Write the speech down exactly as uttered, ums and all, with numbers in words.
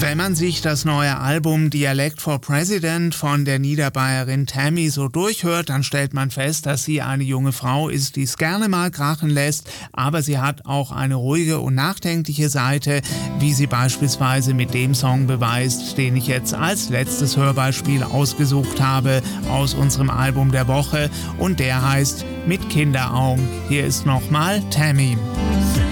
Wenn man sich das neue Album Dialect for President von der Niederbayerin Tammy so durchhört, dann stellt man fest, dass sie eine junge Frau ist, die es gerne mal krachen lässt, aber sie hat auch eine ruhige und nachdenkliche Seite, wie sie beispielsweise mit dem Song beweist, den ich jetzt als letztes Hörbeispiel ausgesucht habe aus unserem Album der Woche, und der heißt Mit Kinderaugen. Hier ist nochmal Tammy.